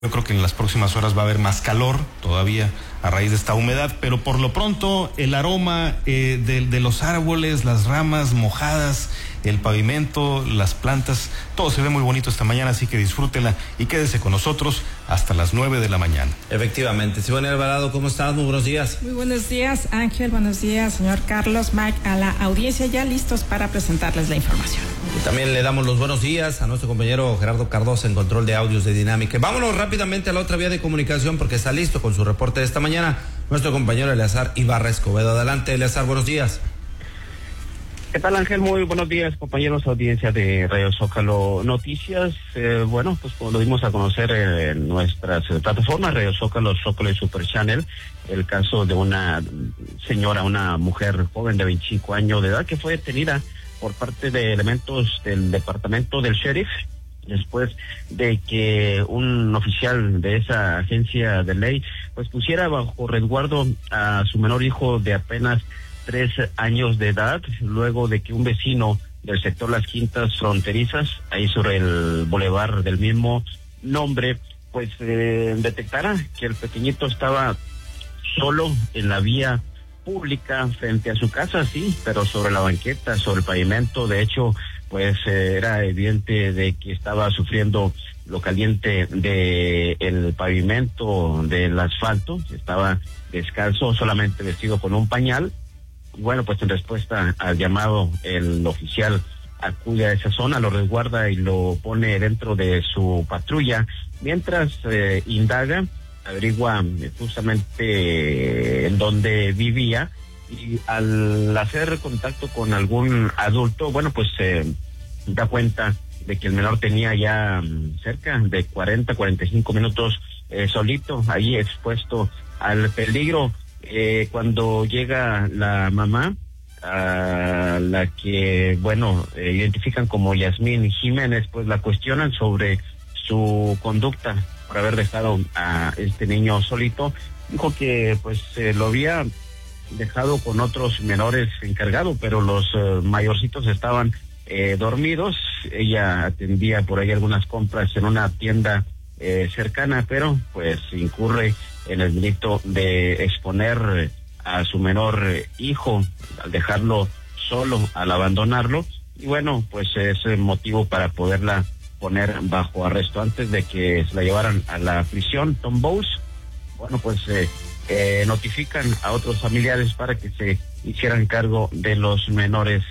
Yo creo que en las próximas horas va a haber más calor todavía a raíz de esta humedad, pero por lo pronto el aroma de los árboles, las ramas mojadas, el pavimento, las plantas, todo se ve muy bonito esta mañana, así que disfrútela y quédese con nosotros hasta las 9 de la mañana. Efectivamente. Simone Alvarado, ¿cómo estás? Muy buenos días. Muy buenos días, Ángel. Buenos días, señor Carlos, Mike, a la audiencia, ya listos para presentarles la información. Y también le damos los buenos días a nuestro compañero Gerardo Cardosa en control de audios de Dinámica. Vámonos rápidamente a la otra vía de comunicación porque está listo con su reporte de esta mañana nuestro compañero Eleazar Ibarra Escobedo. Adelante, Eleazar, buenos días. ¿Qué tal, Ángel? Muy buenos días, compañeros, audiencia de Radio Zócalo Noticias. Bueno, pues como lo dimos a conocer en nuestras plataformas, Radio Zócalo, Zócalo y Super Channel, el caso de una señora, una mujer joven de 25 años de edad que fue detenida por parte de elementos del departamento del sheriff, después de que un oficial de esa agencia de ley pues pusiera bajo resguardo a su menor hijo de apenas 3 años de edad, luego de que un vecino del sector Las Quintas Fronterizas, ahí sobre el bulevar del mismo nombre, pues detectara que el pequeñito estaba solo en la vía pública frente a su casa, sí, pero sobre la banqueta, sobre el pavimento. De hecho, pues era evidente de que estaba sufriendo lo caliente de el pavimento del asfalto, estaba descalzo, solamente vestido con un pañal. Bueno, pues en respuesta al llamado, el oficial acude a esa zona, lo resguarda y lo pone dentro de su patrulla, mientras indaga, averigua justamente en dónde vivía, y al hacer contacto con algún adulto, bueno, pues se da cuenta de que el menor tenía ya cerca de 45 minutos solito, ahí expuesto al peligro. Cuando llega la mamá, a la que, bueno, identifican como Yasmín Jiménez, pues la cuestionan sobre su conducta por haber dejado a este niño solito. Dijo que pues lo había dejado con otros menores encargados, pero los mayorcitos estaban dormidos. Ella atendía por ahí algunas compras en una tienda cercana, pero pues incurre en el delito de exponer a su menor hijo al dejarlo solo, al abandonarlo, y bueno, pues es el motivo para poderla poner bajo arresto. Antes de que se la llevaran a la prisión Tom Bowles, bueno, pues notifican a otros familiares para que se hicieran cargo de los menores.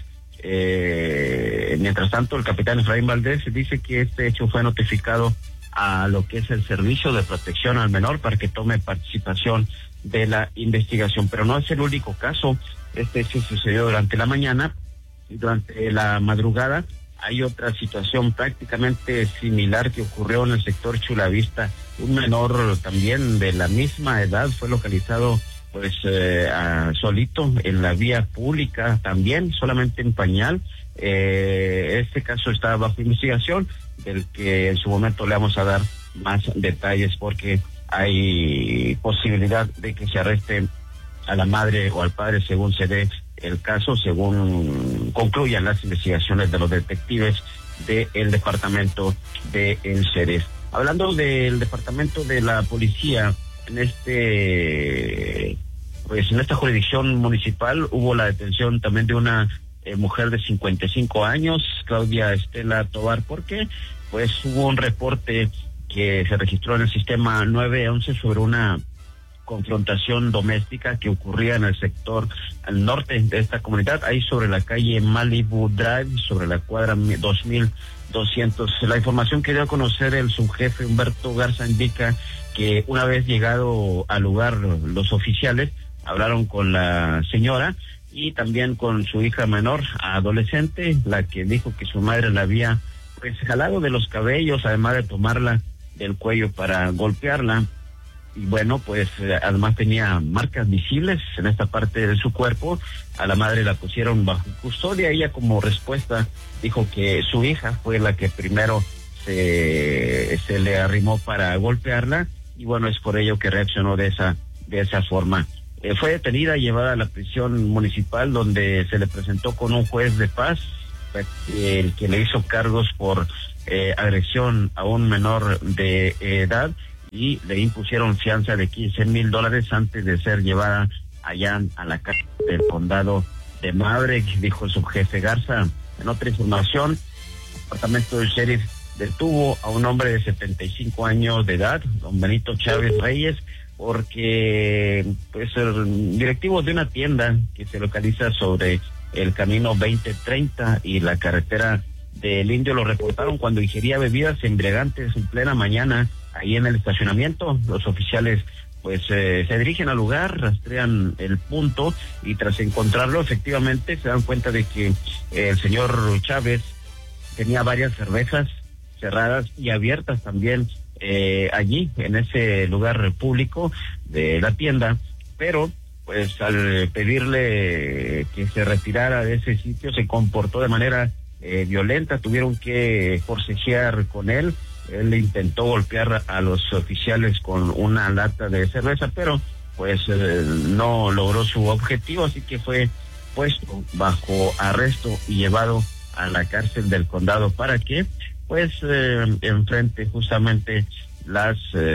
Mientras tanto, el capitán Efraín Valdés dice que este hecho fue notificado a lo que es el Servicio de Protección al Menor para que tome participación de la investigación. Pero no es el único caso. Este hecho sucedió durante la mañana y durante la madrugada hay otra situación prácticamente similar que ocurrió en el sector Chulavista. Un menor también de la misma edad fue localizado pues solito en la vía pública, también solamente en pañal. Este caso está bajo investigación, del que en su momento le vamos a dar más detalles porque hay posibilidad de que se arreste a la madre o al padre según se dé el caso, según concluyan las investigaciones de los detectives del departamento de El Sheriff. Hablando del departamento de la policía, en esta jurisdicción municipal hubo la detención también de una mujer de 55 años, Claudia Estela Tobar. ¿Por qué? Pues hubo un reporte que se registró en el sistema 911 sobre una confrontación doméstica que ocurría en el sector al norte de esta comunidad, ahí sobre la calle Malibu Drive, sobre la cuadra 2200. La información que dio a conocer el subjefe Humberto Garza indica que una vez llegado al lugar los oficiales hablaron con la señora y también con su hija menor, adolescente, la que dijo que su madre la había pues jalado de los cabellos, además de tomarla del cuello para golpearla. Y bueno, pues además tenía marcas visibles en esta parte de su cuerpo. A la madre la pusieron bajo custodia. Ella, como respuesta, dijo que su hija fue la que primero se le arrimó para golpearla, y bueno, es por ello que reaccionó de esa forma. Fue detenida y llevada a la prisión municipal, donde se le presentó con un juez de paz, el que le hizo cargos por agresión a un menor de edad. y le impusieron fianza de $15,000 antes de ser llevada allá a la cárcel del condado de Maverick, dijo el subjefe Garza. En otra información, el departamento del sheriff detuvo a un hombre de 75 años de edad, don Benito Chávez Reyes, porque pues directivos de una tienda que se localiza sobre el camino 2030 y la carretera del Indio lo reportaron cuando ingería bebidas embriagantes en plena mañana ahí en el estacionamiento. Los oficiales pues se dirigen al lugar, rastrean el punto y tras encontrarlo efectivamente se dan cuenta de que el señor Chávez tenía varias cervezas cerradas y abiertas también allí en ese lugar público de la tienda, pero pues al pedirle que se retirara de ese sitio se comportó de manera violenta, tuvieron que forcejear con él. Él intentó golpear a los oficiales con una lata de cerveza, pero pues no logró su objetivo, así que fue puesto bajo arresto y llevado a la cárcel del condado para que pues enfrente justamente las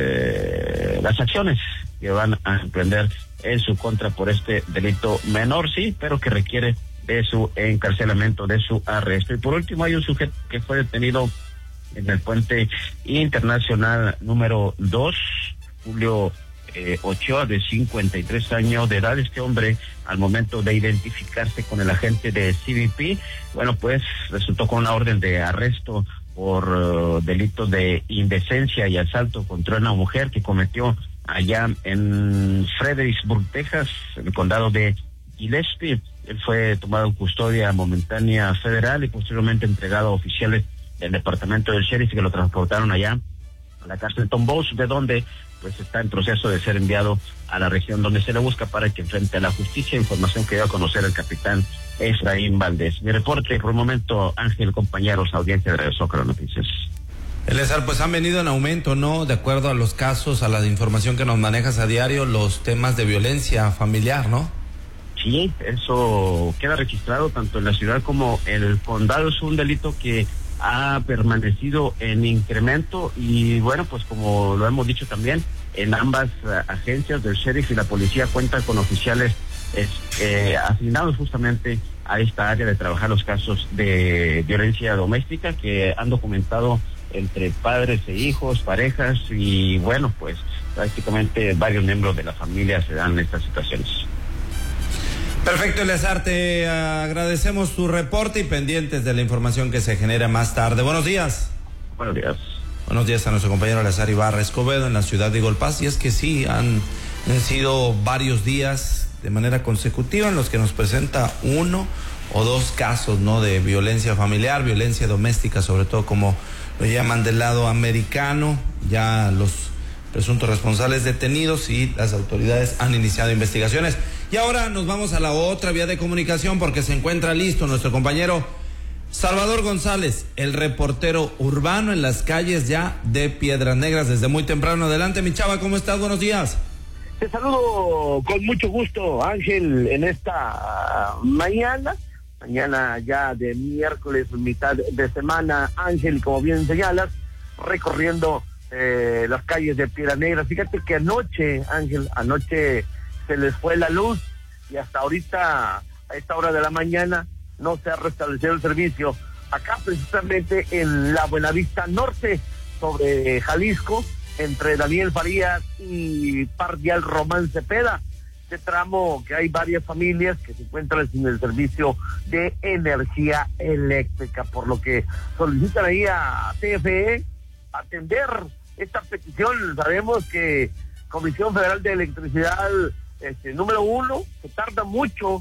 acciones que van a emprender en su contra por este delito menor, sí, pero que requiere de su encarcelamiento, de su arresto. Y por último hay un sujeto que fue detenido en el puente internacional número 2, Julio Ochoa, de 53 años de edad. Este hombre, al momento de identificarse con el agente de CBP, bueno, pues resultó con una orden de arresto por delitos de indecencia y asalto contra una mujer que cometió allá en Fredericksburg, Texas, en el condado de Gillespie. Él fue tomado en custodia momentánea federal y posteriormente entregado a oficiales del departamento del sheriff que lo transportaron allá a la cárcel de Tom Bowes, de donde pues está en proceso de ser enviado a la región donde se le busca para que enfrente a la justicia. Información que dio a conocer el capitán Efraín Valdés. Mi reporte por el momento, Ángel, compañeros, audiencia de Radio Zócalo Noticias. Eleazar, pues han venido en aumento, ¿no? De acuerdo a los casos, a la información que nos manejas a diario, los temas de violencia familiar, ¿no? Sí, eso queda registrado tanto en la ciudad como en el condado. Es un delito que ha permanecido en incremento y bueno, pues como lo hemos dicho también, en ambas agencias del sheriff y la policía cuentan con oficiales asignados justamente a esta área de trabajar los casos de violencia doméstica que han documentado entre padres e hijos, parejas y bueno, pues prácticamente varios miembros de la familia se dan estas situaciones. Perfecto, Eleazar, te agradecemos tu reporte y pendientes de la información que se genera más tarde. Buenos días. Buenos días. Buenos días a nuestro compañero Eleazar Ibarra Escobedo en la ciudad de Golpaz. Y es que sí, han sido varios días de manera consecutiva en los que nos presenta uno o dos casos, ¿no? De violencia familiar, violencia doméstica, sobre todo como lo llaman del lado americano. Ya los presuntos responsables detenidos y las autoridades han iniciado investigaciones. Y ahora nos vamos a la otra vía de comunicación porque se encuentra listo nuestro compañero Salvador González, el reportero urbano en las calles ya de Piedras Negras desde muy temprano. Adelante, mi chava, ¿cómo estás? Buenos días. Te saludo con mucho gusto, Ángel, en esta mañana ya de miércoles, mitad de semana, Ángel, como bien señalas, recorriendo las calles de Piedras Negras. Fíjate que anoche, Ángel, se les fue la luz y hasta ahorita, a esta hora de la mañana, no se ha restablecido el servicio. Acá precisamente en la Buenavista Norte, sobre Jalisco, entre Daniel Farías y Par Vial Román Cepeda. Este tramo que hay varias familias que se encuentran sin el servicio de energía eléctrica, por lo que solicitan ahí a CFE atender esta petición. Sabemos que Comisión Federal de Electricidad, número uno, se tarda mucho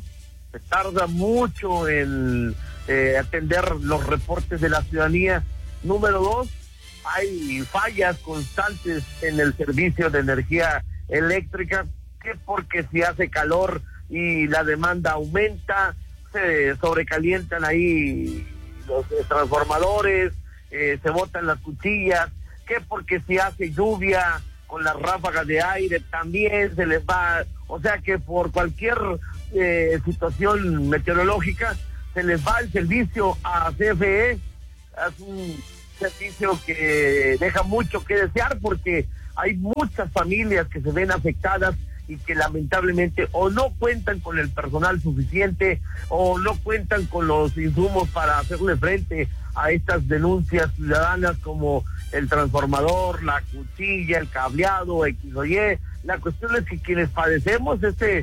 en atender los reportes de la ciudadanía. Número dos, hay fallas constantes en el servicio de energía eléctrica, que porque si hace calor y la demanda aumenta, se sobrecalientan ahí los transformadores, se botan las cuchillas, que porque si hace lluvia con las ráfagas de aire también se les va, o sea que por cualquier situación meteorológica se les va el servicio a CFE. Es un servicio que deja mucho que desear porque hay muchas familias que se ven afectadas y que lamentablemente o no cuentan con el personal suficiente o no cuentan con los insumos para hacerle frente a estas denuncias ciudadanas como el transformador, la cuchilla, el cableado, X o Y. La cuestión es que quienes padecemos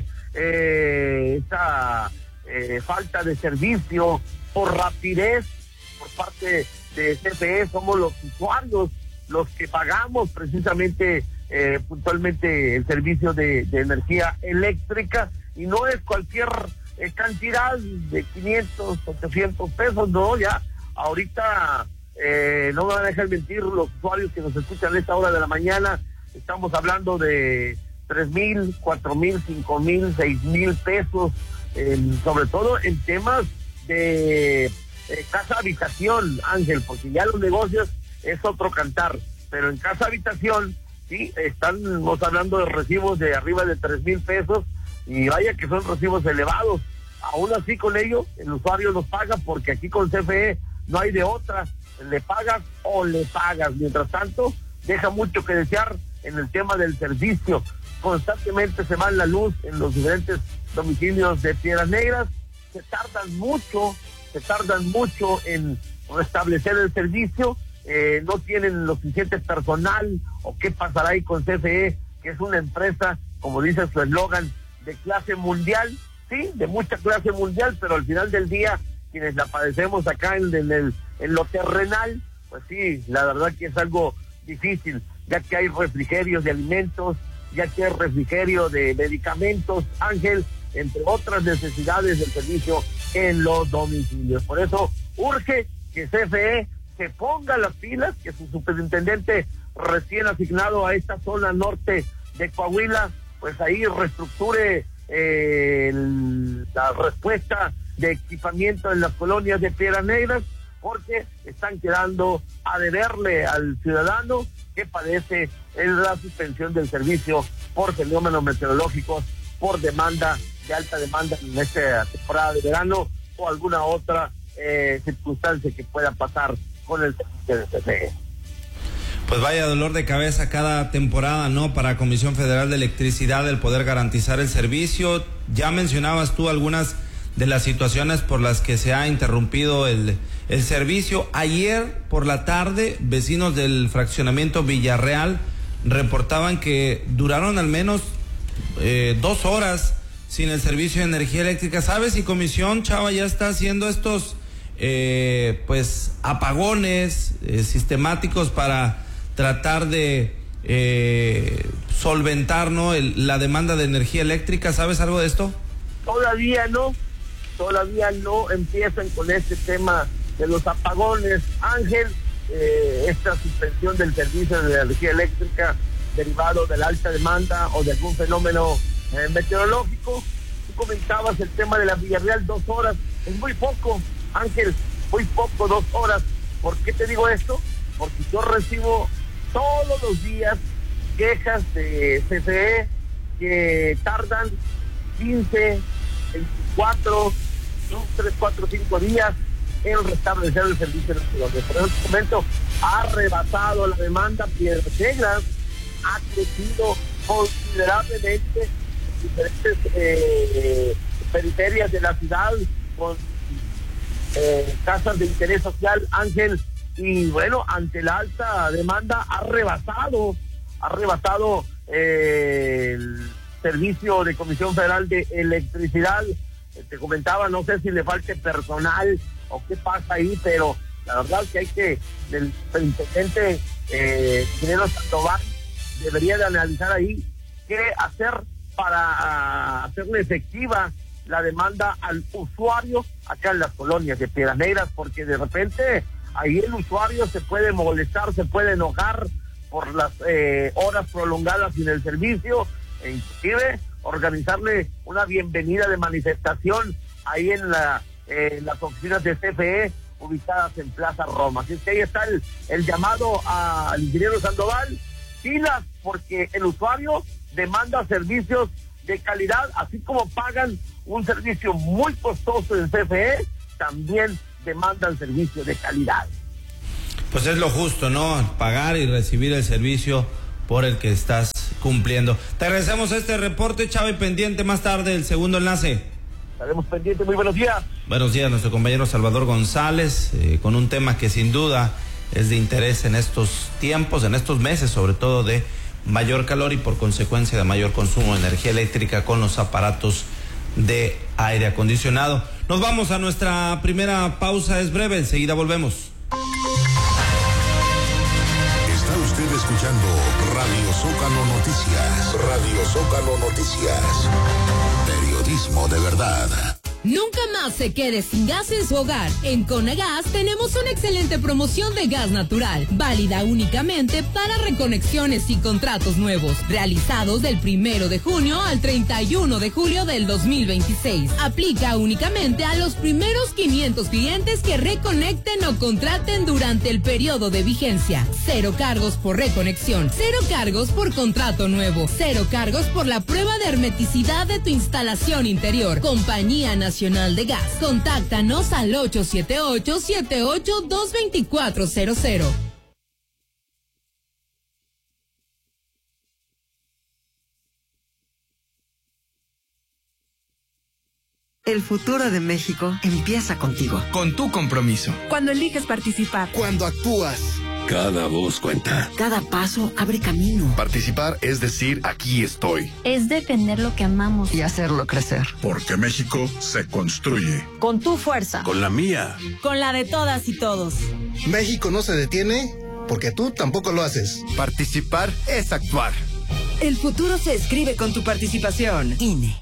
esta falta de servicio por rapidez por parte de CFE somos los usuarios, los que pagamos precisamente puntualmente el servicio de energía eléctrica, y no es cualquier cantidad de 500, 800 pesos, no, ya ahorita no me van a dejar mentir los usuarios que nos escuchan a esta hora de la mañana, estamos hablando de 3,000, 4,000, 5,000, 6,000 pesos, sobre todo en temas de casa habitación, Ángel, porque ya los negocios es otro cantar, pero en casa habitación sí estamos hablando de recibos de arriba de 3,000 pesos, y vaya que son recibos elevados. Aún así, con ello el usuario los paga, porque aquí con CFE no hay de otra, le pagas o le pagas. Mientras tanto, deja mucho que desear en el tema del servicio. Constantemente se va la luz en los diferentes domicilios de Piedras Negras, se tardan mucho en restablecer el servicio, no tienen lo suficiente personal, o qué pasará ahí con CFE, que es una empresa, como dice su eslogan, de clase mundial, sí, de mucha clase mundial, pero al final del día, quienes la padecemos acá en lo terrenal, pues sí, la verdad que es algo difícil, ya que hay refrigerios de alimentos, ya que hay refrigerio de medicamentos, Ángel, entre otras necesidades del servicio en los domicilios. Por eso urge que CFE se ponga las pilas, que su superintendente recién asignado a esta zona norte de Coahuila, pues ahí reestructure la respuesta de equipamiento en las colonias de Piedras Negras, porque están quedando a deberle al ciudadano que padece en la suspensión del servicio por fenómenos meteorológicos, por demanda de alta demanda en esta temporada de verano, o alguna otra circunstancia que pueda pasar con el servicio de CFE. Pues vaya dolor de cabeza cada temporada, ¿no? Para Comisión Federal de Electricidad el poder garantizar el servicio. Ya mencionabas tú algunas de las situaciones por las que se ha interrumpido el servicio. Ayer por la tarde, vecinos del fraccionamiento Villarreal reportaban que duraron al menos 2 horas sin el servicio de energía eléctrica. ¿Sabes si Comisión, Chava, ya está haciendo estos pues apagones sistemáticos para tratar de solventar, ¿no?, la demanda de energía eléctrica? ¿Sabes algo de esto? Todavía no empiezan con este tema de los apagones, Ángel. Esta suspensión del servicio de energía eléctrica derivado de la alta demanda o de algún fenómeno meteorológico. Tú comentabas el tema de la Villarreal, 2 horas, es muy poco, Ángel, muy poco, 2 horas. ¿Por qué te digo esto? Porque yo recibo todos los días quejas de CFE que tardan 15, 24, 3, 4, 5 días en restablecer el servicio de los ciudadanos. Pero en este momento ha rebasado la demanda. Piedras Negras ha crecido considerablemente en diferentes periferias de la ciudad, con casas de interés social, Ángel, y bueno, ante la alta demanda ha rebasado el servicio de Comisión Federal de Electricidad. Te comentaba, no sé si le falte personal o qué pasa ahí, pero la verdad que hay que, el superintendente ingeniero Sandoval debería de analizar ahí qué hacer para hacerle efectiva la demanda al usuario acá en las colonias de Piedras Negras, porque de repente ahí el usuario se puede molestar, se puede enojar por las horas prolongadas sin el servicio, e inclusive organizarle una bienvenida de manifestación ahí en las oficinas de CFE ubicadas en Plaza Roma. Así es que ahí está el llamado al ingeniero Sandoval, pilas, porque el usuario demanda servicios de calidad, así como pagan un servicio muy costoso en CFE, también demandan servicio de calidad. Pues es lo justo, ¿no? Pagar y recibir el servicio por el que estás cumpliendo. Te agradecemos este reporte, Chava, y pendiente más tarde el segundo enlace. Estaremos pendientes. Muy buenos días. Buenos días, nuestro compañero Salvador González, con un tema que sin duda es de interés en estos tiempos, en estos meses, sobre todo de mayor calor y por consecuencia de mayor consumo de energía eléctrica con los aparatos de aire acondicionado. Nos vamos a nuestra primera pausa, es breve, enseguida volvemos. Está usted escuchando Radio Zócalo Noticias. Radio Zócalo Noticias. Periodismo de verdad. Nunca más se quede sin gas en su hogar. En Conagas tenemos una excelente promoción de gas natural, válida únicamente para reconexiones y contratos nuevos, realizados del 1 de junio al 31 de julio del 2026. Aplica únicamente a los primeros 500 clientes que reconecten o contraten durante el periodo de vigencia. 0 cargos por reconexión, 0 cargos por contrato nuevo, 0 cargos por la prueba de hermeticidad de tu instalación interior. Compañía Nacional de Gas. Contáctanos al 878-78-22400. El futuro de México empieza contigo. Con tu compromiso. Cuando eliges participar. Cuando actúas. Cada voz cuenta. Cada paso abre camino. Participar es decir, aquí estoy. Es defender lo que amamos. Y hacerlo crecer. Porque México se construye. Con tu fuerza. Con la mía. Con la de todas y todos. México no se detiene porque tú tampoco lo haces. Participar es actuar. El futuro se escribe con tu participación. INE.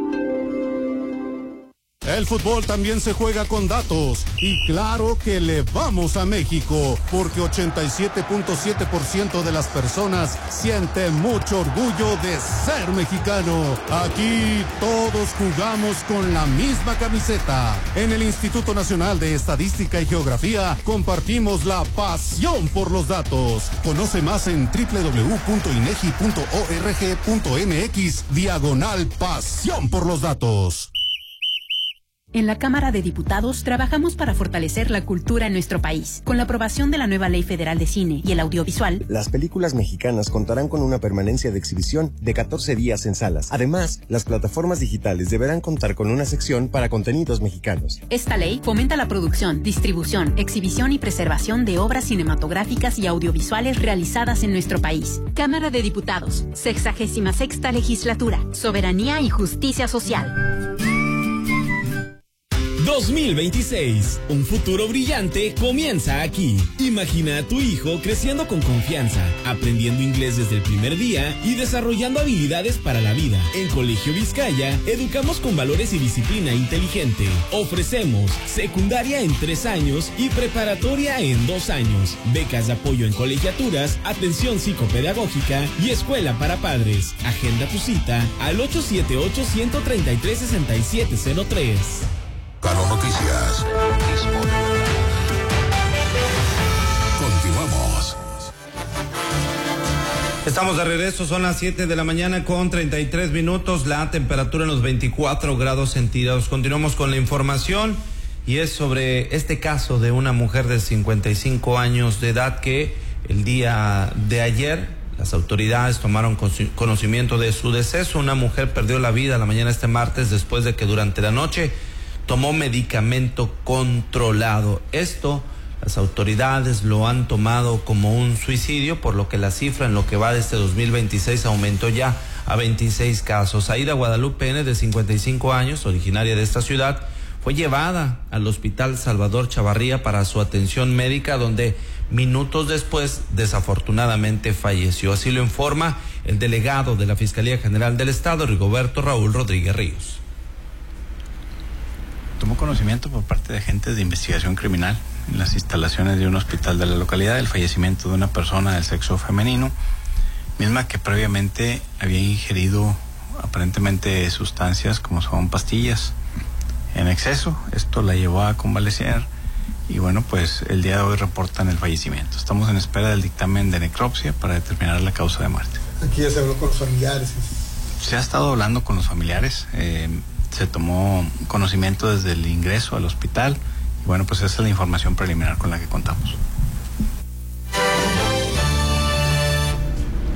El fútbol también se juega con datos y claro que le vamos a México porque 87.7% de las personas sienten mucho orgullo de ser mexicano. Aquí todos jugamos con la misma camiseta. En el Instituto Nacional de Estadística y Geografía compartimos la pasión por los datos. Conoce más en www.inegi.org.mx/pasión por los datos. En la Cámara de Diputados trabajamos para fortalecer la cultura en nuestro país. Con la aprobación de la nueva Ley Federal de Cine y el Audiovisual, las películas mexicanas contarán con una permanencia de exhibición de 14 días en salas. Además, las plataformas digitales deberán contar con una sección para contenidos mexicanos. Esta ley fomenta la producción, distribución, exhibición y preservación de obras cinematográficas y audiovisuales realizadas en nuestro país. Cámara de Diputados, 66ª Legislatura, Soberanía y Justicia Social. 2026. Un futuro brillante comienza aquí. Imagina a tu hijo creciendo con confianza, aprendiendo inglés desde el primer día y desarrollando habilidades para la vida. En Colegio Vizcaya, educamos con valores y disciplina inteligente. Ofrecemos secundaria en 3 años y preparatoria en 2 años. Becas de apoyo en colegiaturas, atención psicopedagógica y escuela para padres. Agenda tu cita al 878-133-6703. Zócalo Noticias. Continuamos. Estamos de regreso, son las 7 de la mañana con 33 minutos, la temperatura en los 24 grados centígrados. Continuamos con la información y es sobre este caso de una mujer de 55 años de edad que el día de ayer las autoridades tomaron conocimiento de su deceso. Una mujer perdió la vida la mañana de este martes después de que durante la noche tomó medicamento controlado. Esto, las autoridades lo han tomado como un suicidio, por lo que la cifra en lo que va de este 2026 aumentó ya a 26 casos. Aida Guadalupe N., de 55 años, originaria de esta ciudad, fue llevada al Hospital Salvador Chavarría para su atención médica, donde minutos después, desafortunadamente, falleció. Así lo informa el delegado de la Fiscalía General del Estado, Rigoberto Raúl Rodríguez Ríos. Tomó conocimiento por parte de agentes de investigación criminal en las instalaciones de un hospital de la localidad del fallecimiento de una persona del sexo femenino, misma que previamente había ingerido aparentemente sustancias como son pastillas en exceso. Esto la llevó a convalecer y bueno, pues el día de hoy reportan el fallecimiento. Estamos en espera del dictamen de necropsia para determinar la causa de muerte. Aquí ya se habló con los familiares. Se ha estado hablando con los familiares. Se tomó conocimiento desde el ingreso al hospital y bueno, pues esa es la información preliminar con la que contamos.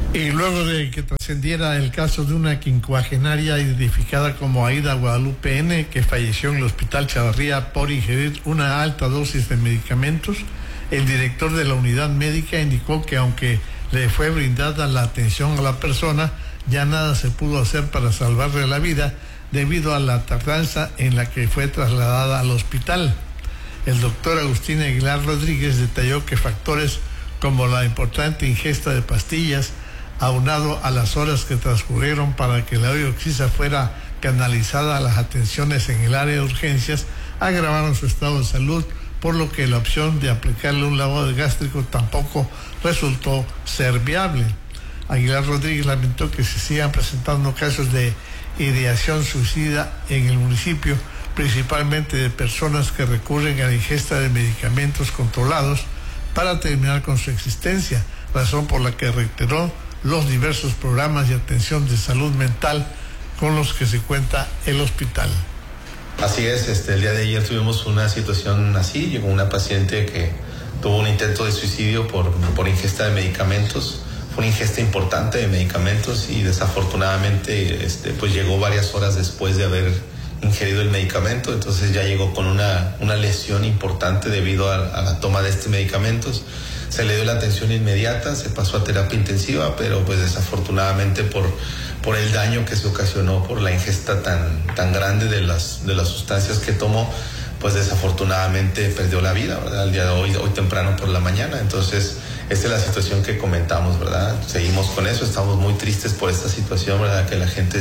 Y luego de que trascendiera el caso de una quincuagenaria identificada como Aida Guadalupe N., que falleció en el Hospital Chavarría por ingerir una alta dosis de medicamentos, el director de la unidad médica indicó que aunque le fue brindada la atención a la persona, ya nada se pudo hacer para salvarle la vida debido a la tardanza en la que fue trasladada al hospital. El doctor Agustín Aguilar Rodríguez detalló que factores como la importante ingesta de pastillas, aunado a las horas que transcurrieron para que la dioxina fuera canalizada a las atenciones en el área de urgencias, agravaron su estado de salud, por lo que la opción de aplicarle un lavado gástrico tampoco resultó ser viable. Aguilar Rodríguez lamentó que se sigan presentando casos de ideación suicida en el municipio, principalmente de personas que recurren a la ingesta de medicamentos controlados para terminar con su existencia, razón por la que reiteró los diversos programas de atención de salud mental con los que se cuenta el hospital. Así es, el día de ayer tuvimos una situación así, llegó una paciente que tuvo un intento de suicidio por ingesta de medicamentos, fue una ingesta importante de medicamentos y desafortunadamente pues llegó varias horas después de haber ingerido el medicamento, entonces ya llegó con una lesión importante debido a la toma de estos medicamentos. Se le dio la atención inmediata, se pasó a terapia intensiva, pero pues desafortunadamente por el daño que se ocasionó por la ingesta tan grande de las sustancias que tomó, pues desafortunadamente perdió la vida, ¿verdad? El día de hoy temprano por la mañana. Entonces, esta es la situación que comentamos, ¿verdad? Seguimos con eso, estamos muy tristes por esta situación, ¿verdad? Que la gente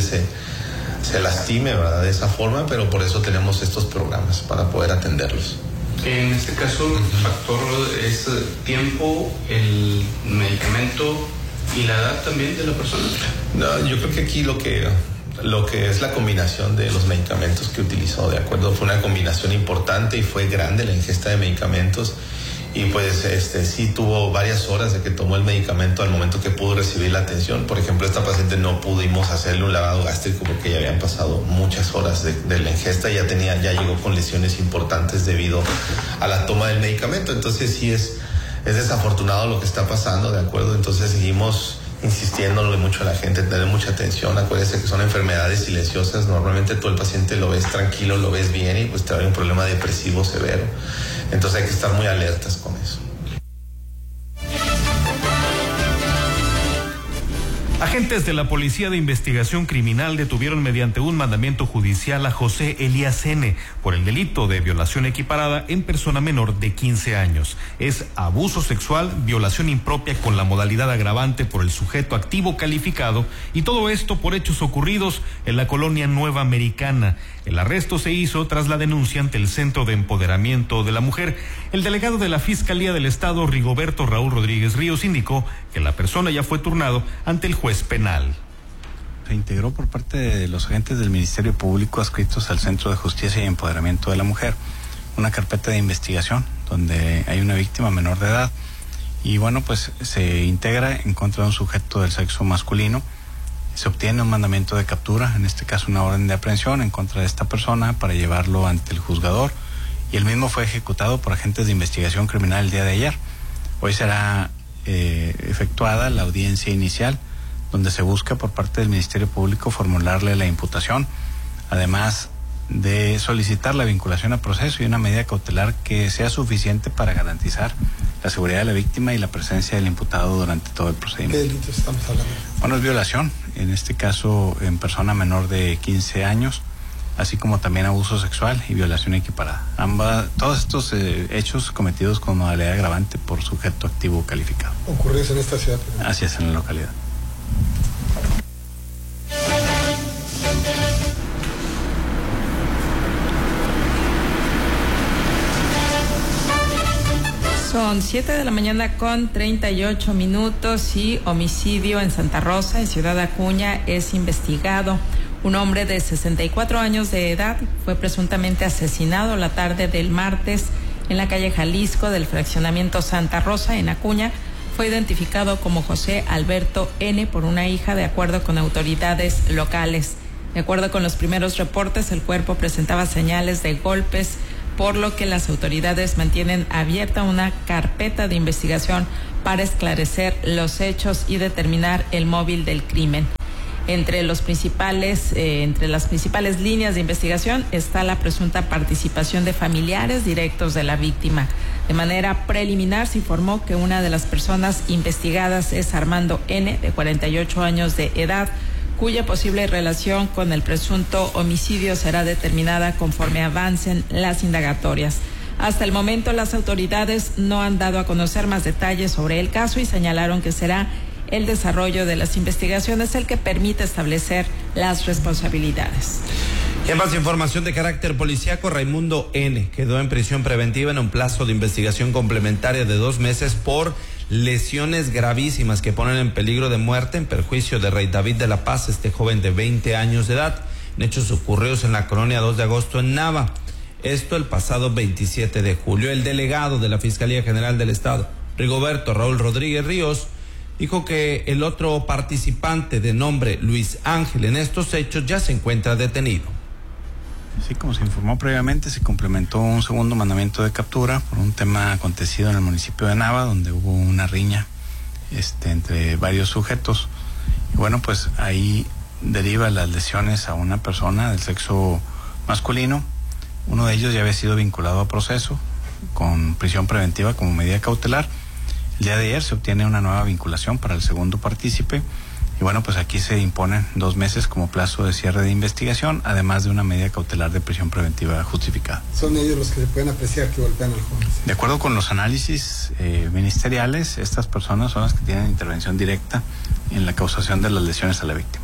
se lastime, ¿verdad? De esa forma, pero por eso tenemos estos programas, para poder atenderlos. En este caso, el factor es tiempo, el medicamento y la edad también de la persona. No, yo creo que aquí lo que es la combinación de los medicamentos que utilizó, ¿de acuerdo? Fue una combinación importante y fue grande la ingesta de medicamentos. Y pues sí tuvo varias horas de que tomó el medicamento al momento que pudo recibir la atención. Por ejemplo, esta paciente no pudimos hacerle un lavado gástrico porque ya habían pasado muchas horas de la ingesta, ya llegó con lesiones importantes debido a la toma del medicamento. Entonces sí es desafortunado lo que está pasando, ¿de acuerdo? Entonces seguimos insistiéndole mucho a la gente, tener mucha atención. Acuérdense que son enfermedades silenciosas, normalmente tú el paciente lo ves tranquilo, lo ves bien y pues te da un problema depresivo severo. Entonces hay que estar muy alertas con eso. Agentes de la Policía de Investigación Criminal detuvieron mediante un mandamiento judicial a José Elías N. por el delito de violación equiparada en persona menor de 15 años. Es abuso sexual, violación impropia con la modalidad agravante por el sujeto activo calificado, y todo esto por hechos ocurridos en la colonia Nueva Americana. El arresto se hizo tras la denuncia ante el Centro de Empoderamiento de la Mujer. El delegado de la Fiscalía del Estado, Rigoberto Raúl Rodríguez Ríos, indicó que la persona ya fue turnado ante el juez penal. Se integró por parte de los agentes del Ministerio Público adscritos al Centro de Justicia y Empoderamiento de la Mujer una carpeta de investigación donde hay una víctima menor de edad y bueno, pues se integra en contra de un sujeto del sexo masculino. Se obtiene un mandamiento de captura, en este caso una orden de aprehensión en contra de esta persona para llevarlo ante el juzgador, y el mismo fue ejecutado por agentes de investigación criminal el día de ayer. Hoy será efectuada la audiencia inicial, donde se busca por parte del Ministerio Público formularle la imputación, además de solicitar la vinculación a proceso y una medida cautelar que sea suficiente para garantizar la seguridad de la víctima y la presencia del imputado durante todo el procedimiento. ¿Qué delitos estamos hablando? Bueno, es violación, en este caso en persona menor de 15 años, así como también abuso sexual y violación equiparada. Todos estos hechos cometidos con modalidad agravante por sujeto activo calificado. ¿Ocurridos en esta ciudad? Así es, en la localidad. Son 7 de la mañana con 38 minutos y homicidio en Santa Rosa, en Ciudad Acuña, es investigado. Un hombre de 64 años de edad fue presuntamente asesinado la tarde del martes en la calle Jalisco del fraccionamiento Santa Rosa, en Acuña. Fue identificado como José Alberto N. por una hija, de acuerdo con autoridades locales. De acuerdo con los primeros reportes, el cuerpo presentaba señales de golpes por lo que las autoridades mantienen abierta una carpeta de investigación para esclarecer los hechos y determinar el móvil del crimen. Entre las principales líneas de investigación está la presunta participación de familiares directos de la víctima. De manera preliminar se informó que una de las personas investigadas es Armando N., de 48 años de edad, cuya posible relación con el presunto homicidio será determinada conforme avancen las indagatorias. Hasta el momento, las autoridades no han dado a conocer más detalles sobre el caso y señalaron que será el desarrollo de las investigaciones el que permite establecer las responsabilidades. Y en más información de carácter policíaco, Raimundo N. quedó en prisión preventiva en un plazo de investigación complementaria de 2 meses por lesiones gravísimas que ponen en peligro de muerte en perjuicio de Rey David de la Paz, este joven de 20 años de edad, en hechos ocurridos en la colonia 2 de agosto en Nava. Esto el pasado 27 de julio. El delegado de la Fiscalía General del Estado, Rigoberto Raúl Rodríguez Ríos, dijo que el otro participante de nombre Luis Ángel en estos hechos ya se encuentra detenido. Sí, como se informó previamente, se complementó un segundo mandamiento de captura por un tema acontecido en el municipio de Nava, donde hubo una riña entre varios sujetos. Y bueno, pues ahí deriva las lesiones a una persona del sexo masculino. Uno de ellos ya había sido vinculado a proceso con prisión preventiva como medida cautelar. El día de ayer se obtiene una nueva vinculación para el segundo partícipe y bueno, pues aquí se imponen 2 meses como plazo de cierre de investigación, además de una medida cautelar de prisión preventiva justificada. ¿Son ellos los que se pueden apreciar que golpean al joven? De acuerdo con los análisis ministeriales, estas personas son las que tienen intervención directa en la causación de las lesiones a la víctima.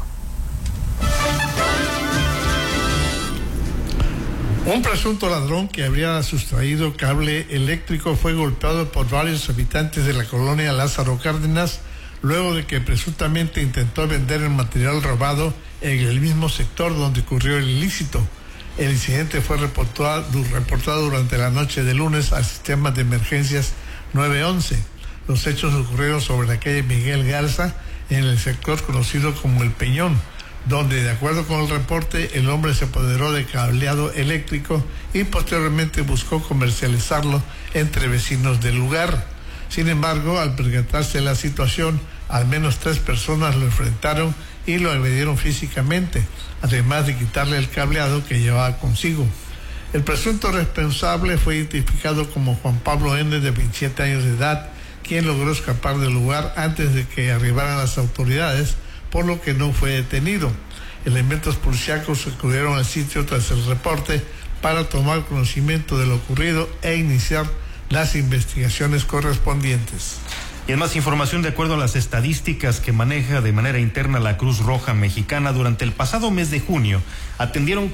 Un presunto ladrón que habría sustraído cable eléctrico fue golpeado por varios habitantes de la colonia Lázaro Cárdenas luego de que presuntamente intentó vender el material robado en el mismo sector donde ocurrió el ilícito. El incidente fue reportado durante la noche de lunes al sistema de emergencias 911. Los hechos ocurrieron sobre la calle Miguel Garza en el sector conocido como El Peñón, donde, de acuerdo con el reporte, el hombre se apoderó de cableado eléctrico y posteriormente buscó comercializarlo entre vecinos del lugar. Sin embargo, al percatarse de la situación, al menos 3 personas lo enfrentaron y lo agredieron físicamente, además de quitarle el cableado que llevaba consigo. El presunto responsable fue identificado como Juan Pablo N., de 27 años de edad, quien logró escapar del lugar antes de que arribaran las autoridades, por lo que no fue detenido. Elementos policíacos acudieron al sitio tras el reporte para tomar conocimiento de lo ocurrido e iniciar las investigaciones correspondientes. Y en más información, de acuerdo a las estadísticas que maneja de manera interna la Cruz Roja Mexicana, durante el pasado mes de junio atendieron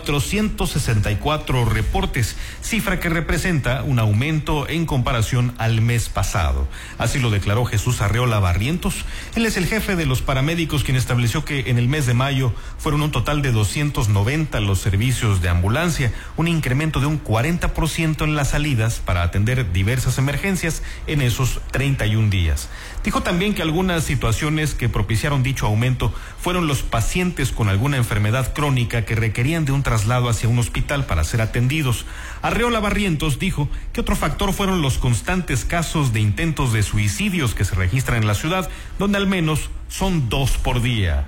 464 reportes, cifra que representa un aumento en comparación al mes pasado. Así lo declaró Jesús Arreola Barrientos. Él es el jefe de los paramédicos, quien estableció que en el mes de mayo fueron un total de 290 los servicios de ambulancia, un incremento de un 40% en las salidas para atender diversas emergencias en esos 31 días. Dijo también que algunas situaciones que propiciaron dicho aumento fueron los pacientes con alguna enfermedad crónica que requerían de un traslado hacia un hospital para ser atendidos. Arreola Barrientos dijo que otro factor fueron los constantes casos de intentos de suicidios que se registran en la ciudad, donde al menos son 2 por día.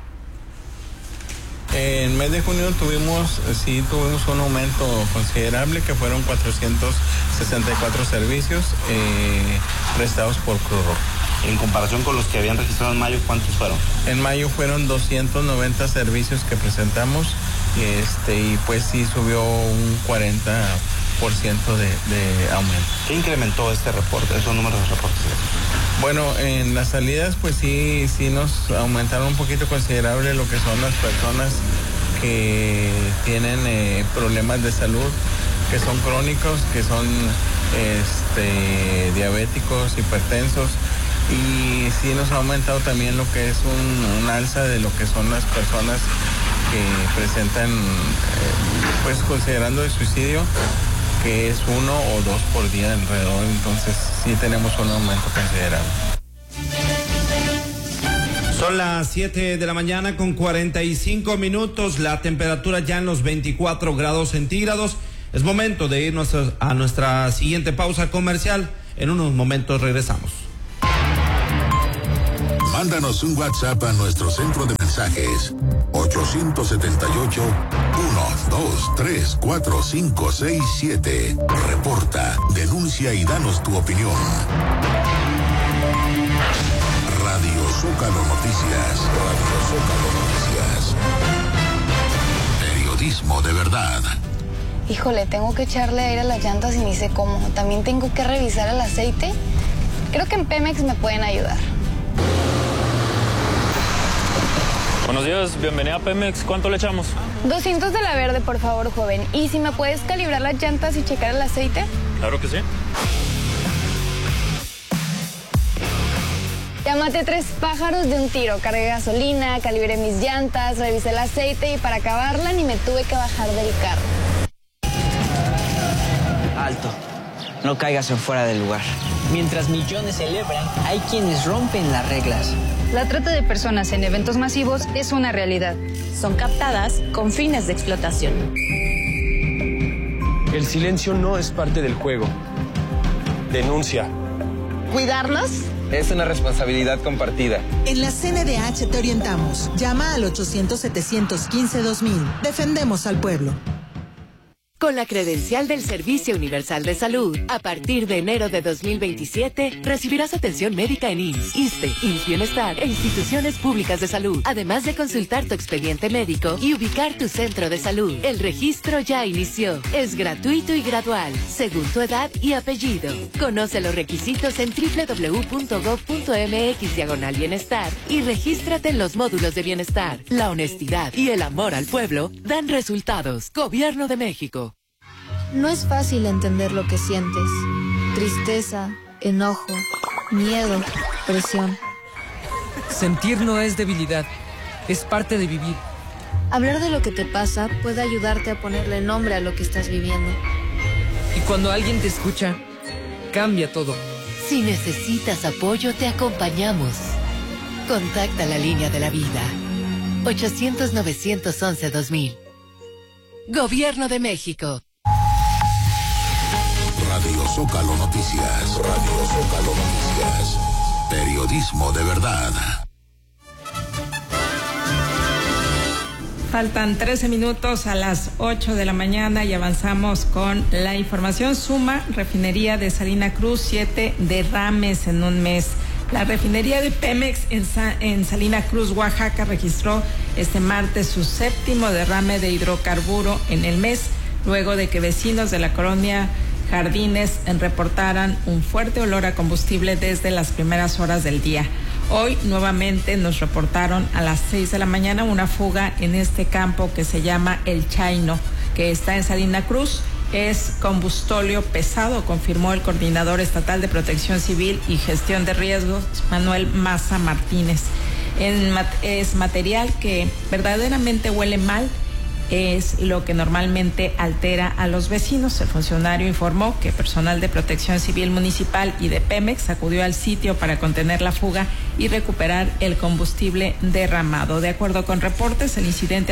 En el mes de junio tuvimos un aumento considerable, que fueron 464 servicios prestados por Cruz Roja. En comparación con los que habían registrado en mayo, ¿cuántos fueron? En mayo fueron 290 servicios que presentamos y pues sí subió un 40% de aumento. ¿Qué incrementó esos números de reportes? Bueno, en las salidas pues sí nos aumentaron un poquito considerable lo que son las personas que tienen problemas de salud, que son crónicos, que son diabéticos, hipertensos, y sí nos ha aumentado también lo que es un alza de lo que son las personas que presentan, pues considerando el suicidio, que es 1 o 2 por día alrededor. Entonces sí tenemos un aumento considerable. Son las 7 de la mañana con 45 minutos, la temperatura ya en los 24 grados centígrados. Es momento de irnos a nuestra siguiente pausa comercial. En unos momentos regresamos. Mándanos un WhatsApp a nuestro centro de mensajes 878-123-4567. Reporta, denuncia y danos tu opinión. Radio Zócalo Noticias. Radio Zócalo Noticias. Periodismo de verdad. Híjole, tengo que echarle aire a las llantas y ni sé cómo. También tengo que revisar el aceite. Creo que en Pemex me pueden ayudar. Buenos días, bienvenida a Pemex. ¿Cuánto le echamos? 200 de la verde, por favor, joven. ¿Y si me puedes calibrar las llantas y checar el aceite? Claro que sí. Ya maté 3 pájaros de un tiro. Cargué gasolina, calibré mis llantas, revisé el aceite y para acabarla ni me tuve que bajar del carro. Alto. No caigas en fuera del lugar. Mientras millones celebran, hay quienes rompen las reglas. La trata de personas en eventos masivos es una realidad. Son captadas con fines de explotación. El silencio no es parte del juego. Denuncia. ¿Cuidarnos? Es una responsabilidad compartida. En la CNDH te orientamos. Llama al 800-715-2000. Defendemos al pueblo. Con la credencial del Servicio Universal de Salud, a partir de enero de 2027, recibirás atención médica en IMSS, ISSSTE, IMSS Bienestar e instituciones públicas de salud, además de consultar tu expediente médico y ubicar tu centro de salud. El registro ya inició. Es gratuito y gradual, según tu edad y apellido. Conoce los requisitos en www.gov.mx/bienestar y regístrate en los módulos de bienestar. La honestidad y el amor al pueblo dan resultados. Gobierno de México. No es fácil entender lo que sientes. Tristeza, enojo, miedo, presión. Sentir no es debilidad, es parte de vivir. Hablar de lo que te pasa puede ayudarte a ponerle nombre a lo que estás viviendo. Y cuando alguien te escucha, cambia todo. Si necesitas apoyo, te acompañamos. Contacta la línea de la vida. 800-911-2000. Gobierno de México. Radio Zócalo Noticias. Radio Zócalo Noticias. Periodismo de verdad. Faltan 13 minutos a las 8 de la mañana y avanzamos con la información. Suma refinería de Salina Cruz 7 derrames en un mes. La refinería de Pemex en Salina Cruz, Oaxaca, registró este martes su 7º derrame de hidrocarburo en el mes, luego de que vecinos de la colonia Jardines reportaran un fuerte olor a combustible desde las primeras horas del día. Hoy nuevamente nos reportaron a las 6 de la mañana una fuga en este campo que se llama El Chaino, que está en Salina Cruz. Es combustóleo pesado, confirmó el coordinador estatal de Protección Civil y Gestión de Riesgos, Manuel Maza Martínez. Es material que verdaderamente huele mal, es lo que normalmente altera a los vecinos. El funcionario informó que personal de Protección Civil Municipal y de Pemex acudió al sitio para contener la fuga y recuperar el combustible derramado. De acuerdo con reportes, el incidente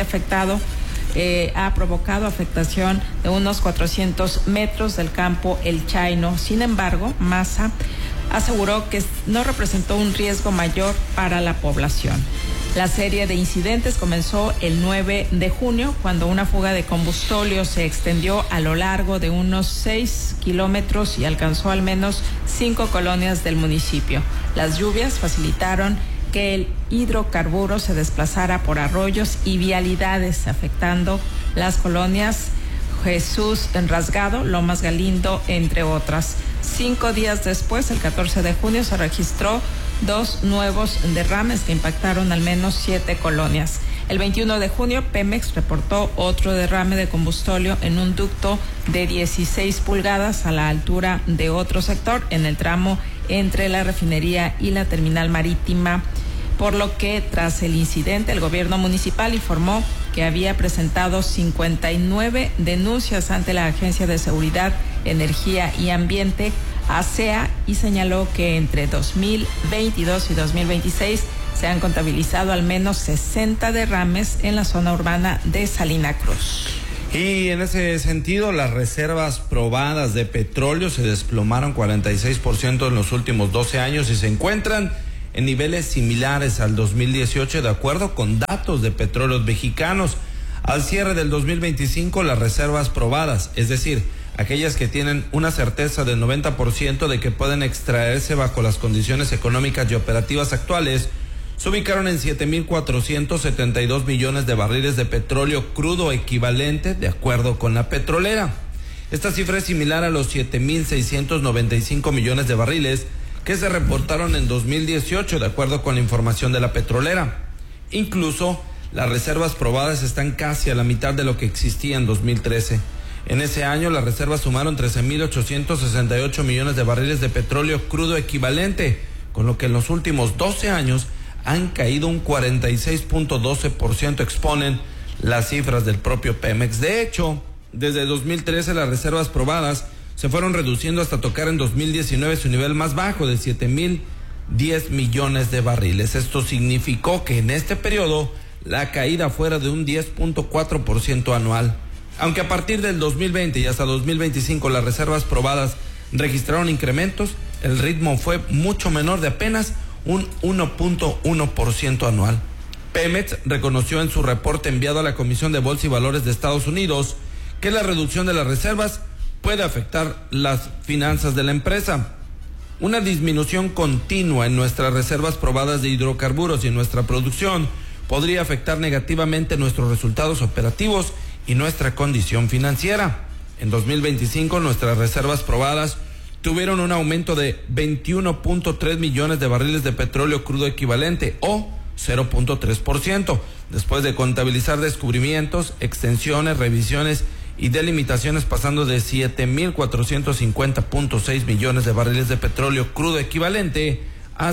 ha provocado afectación de unos 400 metros del campo El Chaino. Sin embargo, Maza aseguró que no representó un riesgo mayor para la población. La serie de incidentes comenzó el 9 de junio, cuando una fuga de combustóleo se extendió a lo largo de unos 6 kilómetros y alcanzó al menos 5 colonias del municipio. Las lluvias facilitaron que el hidrocarburo se desplazara por arroyos y vialidades, afectando las colonias Jesús Enrasgado, Lomas Galindo, entre otras. 5 días después, el 14 de junio, se registró 2 nuevos derrames que impactaron al menos 7 colonias. El 21 de junio, Pemex reportó otro derrame de combustóleo en un ducto de 16 pulgadas a la altura de otro sector en el tramo entre la refinería y la terminal marítima, por lo que tras el incidente el gobierno municipal informó que había presentado 59 denuncias ante la Agencia de Seguridad, Energía y Ambiente, ASEA, y señaló que entre 2022 y 2026 se han contabilizado al menos 60 derrames en la zona urbana de Salina Cruz. Y en ese sentido, las reservas probadas de petróleo se desplomaron 46% en los últimos 12 años y se encuentran en niveles similares al 2018, de acuerdo con datos de Petróleos Mexicanos. Al cierre del 2025, las reservas probadas, es decir, aquellas que tienen una certeza del 90% de que pueden extraerse bajo las condiciones económicas y operativas actuales, se ubicaron en 7.472 millones de barriles de petróleo crudo equivalente, de acuerdo con la petrolera. Esta cifra es similar a los 7.695 millones de barriles que se reportaron en 2018, de acuerdo con la información de la petrolera. Incluso, las reservas probadas están casi a la mitad de lo que existía en 2013. En ese año, las reservas sumaron 13.868 millones de barriles de petróleo crudo equivalente, con lo que en los últimos 12 años han caído un 46.12%, exponen las cifras del propio Pemex. De hecho, desde 2013 las reservas probadas se fueron reduciendo hasta tocar en 2019 su nivel más bajo de 7.010 millones de barriles. Esto significó que en este periodo la caída fuera de un 10.4% anual. Aunque a partir del 2020 y hasta 2025 las reservas probadas registraron incrementos, el ritmo fue mucho menor, de apenas un 1.1% anual. Pemex reconoció en su reporte enviado a la Comisión de Bolsa y Valores de Estados Unidos que la reducción de las reservas puede afectar las finanzas de la empresa. Una disminución continua en nuestras reservas probadas de hidrocarburos y en nuestra producción podría afectar negativamente nuestros resultados operativos y nuestra condición financiera. En 2025 nuestras reservas probadas tuvieron un aumento de 21.3 millones de barriles de petróleo crudo equivalente, o 0.3%, después de contabilizar descubrimientos, extensiones, revisiones y delimitaciones, pasando de 7.450.6 millones de barriles de petróleo crudo equivalente a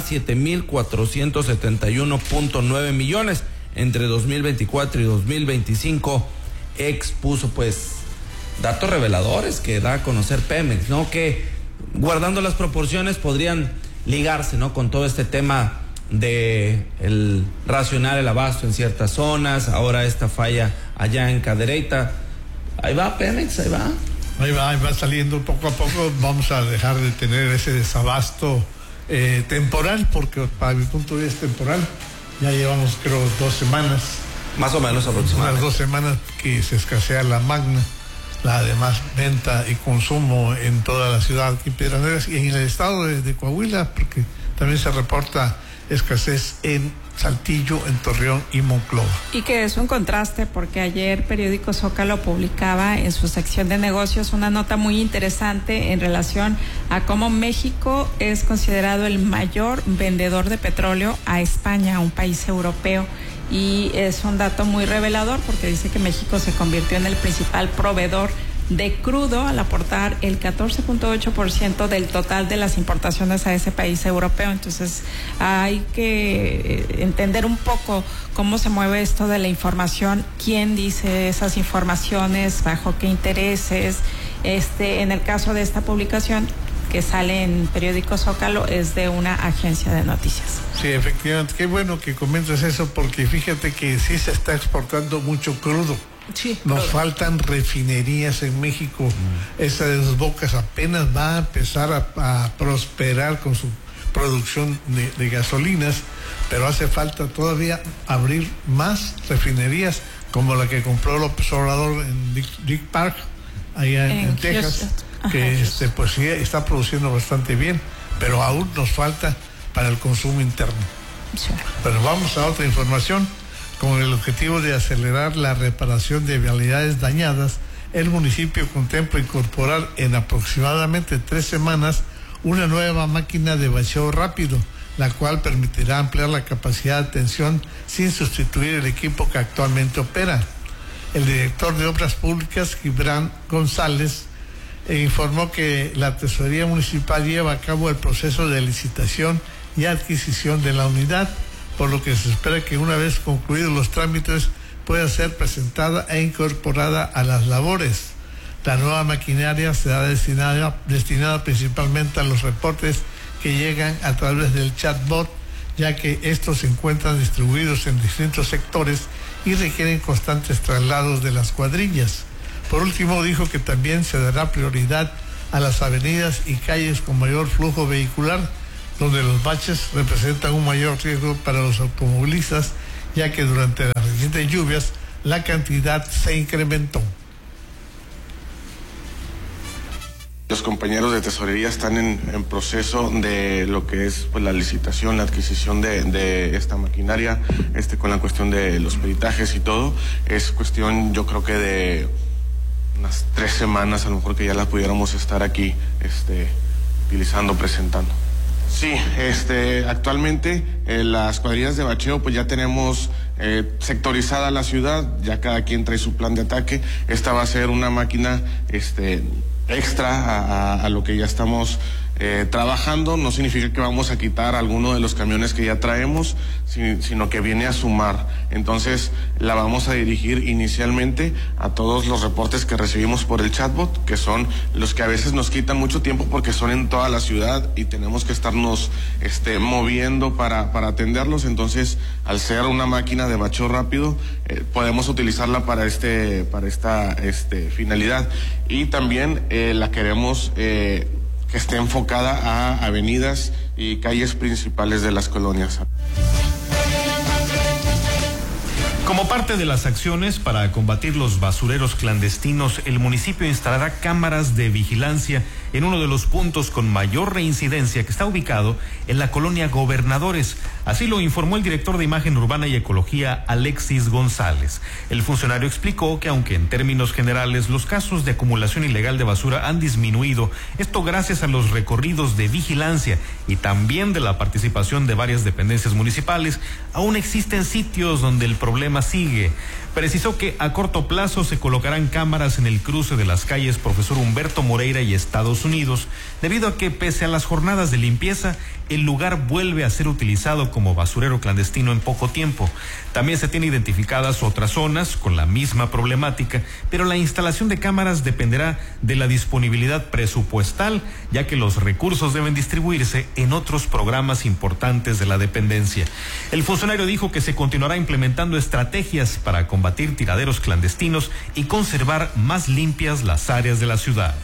7.471.9 millones entre 2024 y 2025, expuso pues datos reveladores que da a conocer Pemex, ¿no? Que guardando las proporciones podrían ligarse, ¿no?, con todo este tema de el racionar el abasto en ciertas zonas, ahora esta falla allá en Cadereyta. Ahí va Pemex, ahí va saliendo poco a poco. Vamos a dejar de tener ese desabasto temporal, porque para mi punto de vista es temporal. Ya llevamos, creo, 2 semanas. Más o menos aproximadamente. Unas 2 semanas que se escasea la magna, la además venta y consumo en toda la ciudad aquí en Piedras Negras y en el estado de Coahuila, porque también se reporta escasez en Saltillo, en Torreón y Monclova. Y que es un contraste, porque ayer Periódico Zócalo publicaba en su sección de negocios una nota muy interesante en relación a cómo México es considerado el mayor vendedor de petróleo a España, un país europeo. Y es un dato muy revelador, porque dice que México se convirtió en el principal proveedor de crudo al aportar el 14.8% del total de las importaciones a ese país europeo. Entonces hay que entender un poco cómo se mueve esto de la información, quién dice esas informaciones, bajo qué intereses. En el caso de esta publicación que sale en Periódico Zócalo es de una agencia de noticias. Sí, efectivamente, qué bueno que comentas eso, porque fíjate que sí se está exportando mucho crudo. Sí, nos faltan refinerías en México. Esa de Dos Bocas apenas va a empezar a prosperar con su producción de gasolinas, pero hace falta todavía abrir más refinerías, como la que compró López Obrador en Dick Park, allá en Texas, que pues sí está produciendo bastante bien, pero aún nos falta para el consumo interno. Sí. Pero vamos a otra información. Con el objetivo de acelerar la reparación de vialidades dañadas, el municipio contempla incorporar en aproximadamente 3 semanas una nueva máquina de vacío rápido, la cual permitirá ampliar la capacidad de atención sin sustituir el equipo que actualmente opera. El director de Obras Públicas, Gibran González, informó que la Tesorería Municipal lleva a cabo el proceso de licitación y adquisición de la unidad, por lo que se espera que una vez concluidos los trámites pueda ser presentada e incorporada a las labores. La nueva maquinaria será destinada principalmente a los reportes que llegan a través del chatbot, ya que estos se encuentran distribuidos en distintos sectores y requieren constantes traslados de las cuadrillas. Por último, dijo que también se dará prioridad a las avenidas y calles con mayor flujo vehicular, donde los baches representan un mayor riesgo para los automovilistas, ya que durante las recientes lluvias la cantidad se incrementó. Los compañeros de tesorería están en proceso de lo que es pues, la licitación, la adquisición de esta maquinaria, con la cuestión de los peritajes y todo. Es cuestión, yo creo que de unas 3 semanas, a lo mejor que ya la pudiéramos estar aquí utilizando, presentando. Sí, actualmente las cuadrillas de bacheo pues ya tenemos sectorizada la ciudad, ya cada quien trae su plan de ataque. Esta va a ser una máquina extra a lo que ya estamos trabajando. No significa que vamos a quitar alguno de los camiones que ya traemos, sino que viene a sumar. Entonces la vamos a dirigir inicialmente a todos los reportes que recibimos por el chatbot, que son los que a veces nos quitan mucho tiempo porque son en toda la ciudad y tenemos que estarnos moviendo para atenderlos. Entonces, al ser una máquina de bacheo rápido, podemos utilizarla para esta finalidad. Y también la queremos que esté enfocada a avenidas y calles principales de las colonias. Como parte de las acciones para combatir los basureros clandestinos, el municipio instalará cámaras de vigilancia en uno de los puntos con mayor reincidencia, que está ubicado en la colonia Gobernadores. Así lo informó el director de Imagen Urbana y Ecología, Alexis González. El funcionario explicó que aunque en términos generales los casos de acumulación ilegal de basura han disminuido, esto gracias a los recorridos de vigilancia y también de la participación de varias dependencias municipales, aún existen sitios donde el problema sigue. Precisó que a corto plazo se colocarán cámaras en el cruce de las calles Profesor Humberto Moreira y Estados Unidos, debido a que pese a las jornadas de limpieza, el lugar vuelve a ser utilizado como basurero clandestino en poco tiempo. También se tienen identificadas otras zonas con la misma problemática, pero la instalación de cámaras dependerá de la disponibilidad presupuestal, ya que los recursos deben distribuirse en otros programas importantes de la dependencia. El funcionario dijo que se continuará implementando estrategias para combatir tiraderos clandestinos y conservar más limpias las áreas de la ciudad.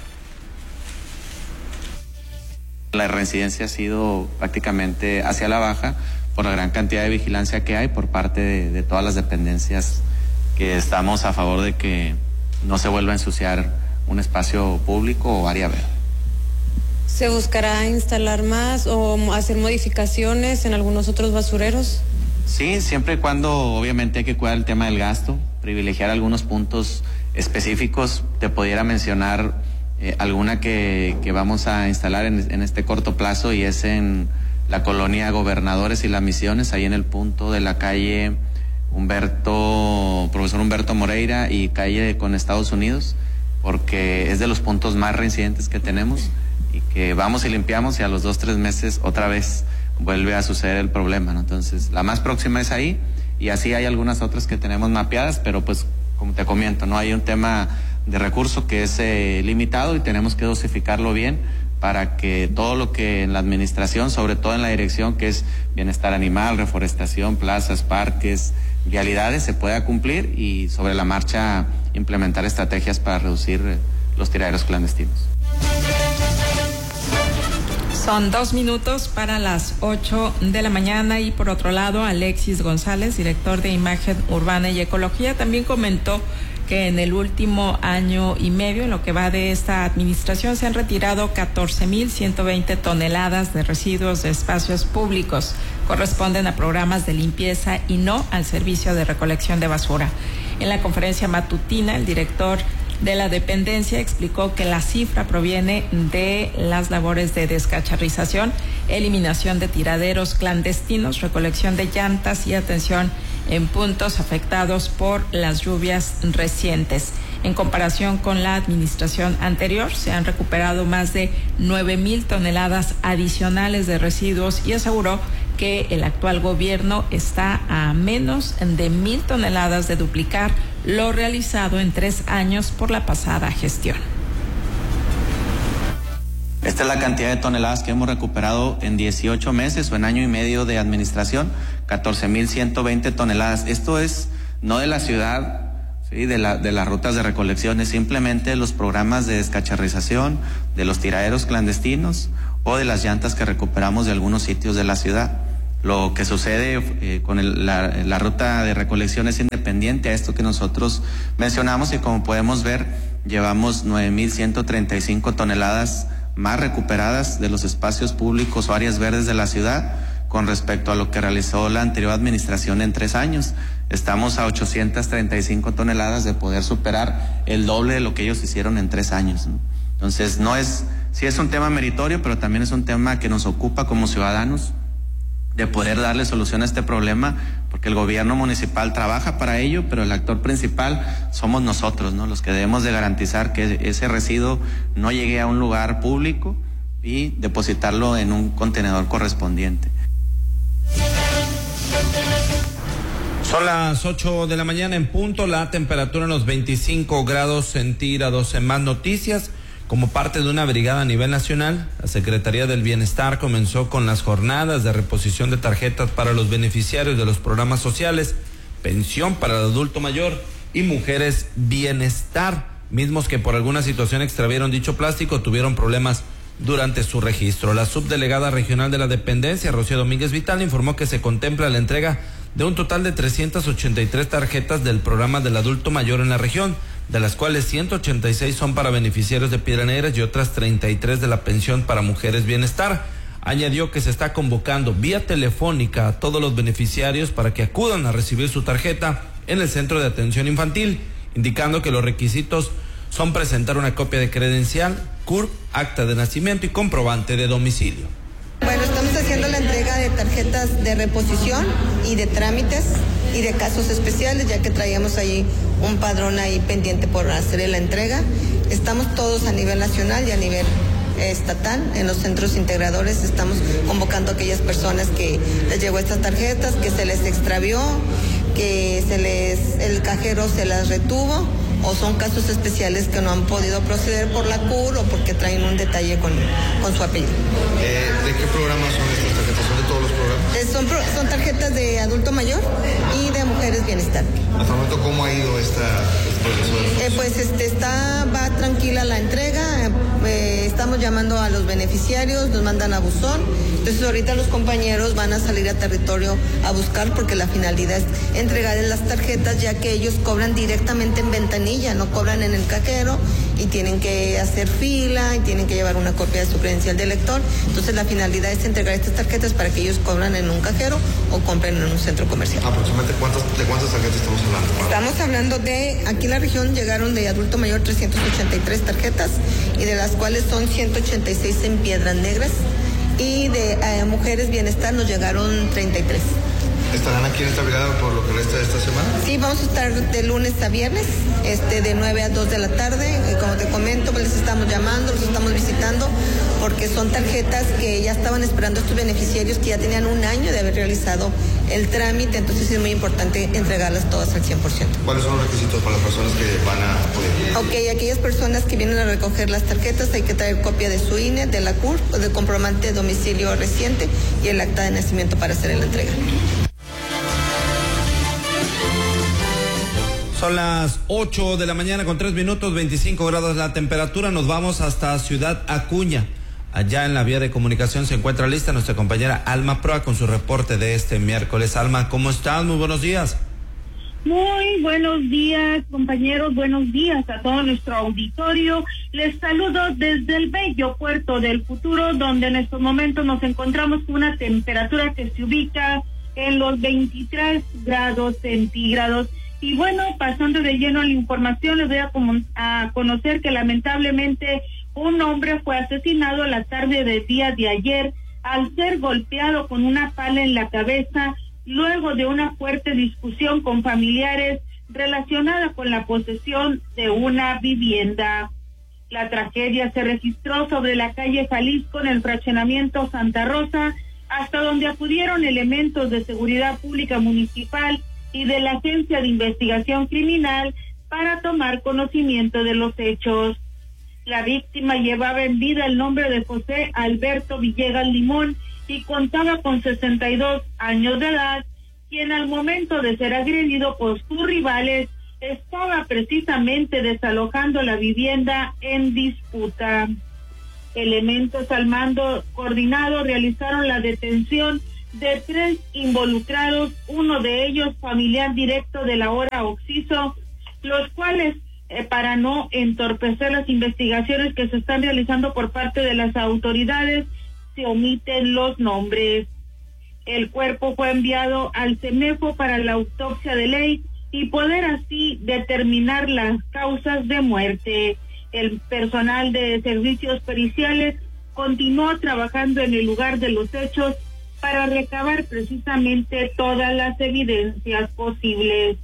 La reincidencia ha sido prácticamente hacia la baja por la gran cantidad de vigilancia que hay por parte de todas las dependencias, que estamos a favor de que no se vuelva a ensuciar un espacio público o área verde. ¿Se buscará instalar más o hacer modificaciones en algunos otros basureros? Sí, siempre y cuando obviamente hay que cuidar el tema del gasto, privilegiar algunos puntos específicos. Te pudiera mencionar alguna que vamos a instalar en este corto plazo, y es en la colonia Gobernadores y Las Misiones, ahí en el punto de la calle Profesor Humberto Moreira y calle con Estados Unidos, porque es de los puntos más reincidentes que tenemos y que vamos y limpiamos y a los 2-3 meses otra vez vuelve a suceder el problema, ¿no? Entonces la más próxima es ahí, y así hay algunas otras que tenemos mapeadas, pero pues como te comento, no hay un tema de recurso que es limitado y tenemos que dosificarlo bien para que todo lo que en la administración, sobre todo en la dirección, que es bienestar animal, reforestación, plazas, parques, vialidades, se pueda cumplir y sobre la marcha implementar estrategias para reducir los tiraderos clandestinos. Son 2 minutos para las 8 de la mañana y por otro lado, Alexis González, director de Imagen Urbana y Ecología, también comentó que en el último año y medio, en lo que va de esta administración, se han retirado 14,120 toneladas de residuos de espacios públicos. Corresponden a programas de limpieza y no al servicio de recolección de basura. En la conferencia matutina, el director de la dependencia explicó que la cifra proviene de las labores de descacharrización, eliminación de tiraderos clandestinos, recolección de llantas y atención en puntos afectados por las lluvias recientes. En comparación con la administración anterior, se han recuperado más de 9,000 toneladas adicionales de residuos y aseguró que el actual gobierno está a menos de 1,000 toneladas de duplicar lo realizado en 3 años por la pasada gestión. Esta es la cantidad de toneladas que hemos recuperado en 18 meses o en año y medio de administración, 14,120 toneladas. Esto es no de la ciudad, ¿sí? de las rutas de recolección, es simplemente los programas de descacharrización, de los tiraderos clandestinos o de las llantas que recuperamos de algunos sitios de la ciudad. Lo que sucede con la ruta de recolección es independiente a esto que nosotros mencionamos, y como podemos ver, llevamos 9,135 toneladas más recuperadas de los espacios públicos o áreas verdes de la ciudad con respecto a lo que realizó la anterior administración en 3 años. Estamos a 835 toneladas de poder superar el doble de lo que ellos hicieron en 3 años, ¿no? Entonces, sí es un tema meritorio, pero también es un tema que nos ocupa como ciudadanos, de poder darle solución a este problema, porque el gobierno municipal trabaja para ello, pero el actor principal somos nosotros, ¿no? Los que debemos de garantizar que ese residuo no llegue a un lugar público y depositarlo en un contenedor correspondiente. Son las 8 de la mañana en punto, la temperatura en los 25 grados centígrados. En más noticias, como parte de una brigada a nivel nacional, la Secretaría del Bienestar comenzó con las jornadas de reposición de tarjetas para los beneficiarios de los programas sociales, pensión para el adulto mayor y mujeres bienestar, mismos que por alguna situación extravieron dicho plástico, tuvieron problemas durante su registro. La subdelegada regional de la dependencia, Rocío Domínguez Vital, informó que se contempla la entrega de un total de 383 tarjetas del programa del adulto mayor en la región, de las cuales 186 son para beneficiarios de Piedras Negras y otras 33 de la pensión para mujeres bienestar. Añadió que se está convocando vía telefónica a todos los beneficiarios para que acudan a recibir su tarjeta en el Centro de Atención Infantil, indicando que los requisitos son presentar una copia de credencial, CURP, acta de nacimiento y comprobante de domicilio. Bueno, estamos haciendo la entrega de tarjetas de reposición y de trámites y de casos especiales, ya que traíamos ahí un padrón ahí pendiente por hacer la entrega. Estamos todos a nivel nacional y a nivel estatal, en los centros integradores estamos convocando a aquellas personas que les llegó estas tarjetas, que se les extravió, que el cajero se las retuvo, o son casos especiales que no han podido proceder por la CUR o porque traen un detalle con su apellido. ¿De qué programas son estas tarjetas? ¿Son de todos los programas? Son tarjetas de adulto mayor y de mujeres bienestar. ¿Hasta el momento cómo ha ido este proceso? Va tranquila la entrega, estamos llamando a los beneficiarios, nos mandan a buzón, entonces ahorita los compañeros van a salir a territorio a buscar, porque la finalidad es entregarles las tarjetas, ya que ellos cobran directamente en ventanilla, no cobran en el cajero y tienen que hacer fila y tienen que llevar una copia de su credencial de lector. Entonces la finalidad es entregar estas tarjetas para que ellos cobran en un cajero o compren en un centro comercial. ¿Aproximadamente de cuántas tarjetas estamos hablando? Estamos hablando de, aquí en la región llegaron de adulto mayor 383 tarjetas, y de las cuales son 186 en Piedras Negras, y de mujeres bienestar nos llegaron 33. ¿Estarán aquí en esta brigada por lo que resta de esta semana? Sí, vamos a estar de lunes a viernes, de 9 a 2 de la tarde. Como te comento, pues les estamos llamando, los estamos visitando, porque son tarjetas que ya estaban esperando estos beneficiarios, que ya tenían un año de haber realizado el trámite, entonces es muy importante entregarlas todas al 100%. ¿Cuáles son los requisitos para las personas que van a poder? Ok, aquellas personas que vienen a recoger las tarjetas, hay que traer copia de su INE, de la CUR, del comprobante de domicilio reciente y el acta de nacimiento para hacer la entrega. Son las 8 de la mañana con 3 minutos, 25 grados la temperatura. Nos vamos hasta Ciudad Acuña. Allá en la vía de comunicación se encuentra lista nuestra compañera Alma Proa con su reporte de este miércoles. Alma, ¿cómo estás? Muy buenos días. Muy buenos días, compañeros. Buenos días a todo nuestro auditorio. Les saludo desde el bello puerto del Futuro, donde en estos momentos nos encontramos con una temperatura que se ubica en los 23 grados centígrados. Y bueno, pasando de lleno a la información, les voy a conocer que lamentablemente un hombre fue asesinado la tarde del día de ayer al ser golpeado con una pala en la cabeza luego de una fuerte discusión con familiares relacionada con la posesión de una vivienda. La tragedia se registró sobre la calle Jalisco en el fraccionamiento Santa Rosa, hasta donde acudieron elementos de seguridad pública municipal y de la Agencia de Investigación Criminal para tomar conocimiento de los hechos. La víctima llevaba en vida el nombre de José Alberto Villegas Limón y contaba con 62 años de edad, quien al momento de ser agredido por sus rivales estaba precisamente desalojando la vivienda en disputa. Elementos al mando coordinado realizaron la detención de 3 involucrados, uno de ellos familiar directo del ahora occiso, los cuales, para no entorpecer las investigaciones que se están realizando por parte de las autoridades, se omiten los nombres. El cuerpo fue enviado al CEMEFO para la autopsia de ley y poder así determinar las causas de muerte. El personal de servicios periciales continuó trabajando en el lugar de los hechos para recabar precisamente todas las evidencias posibles.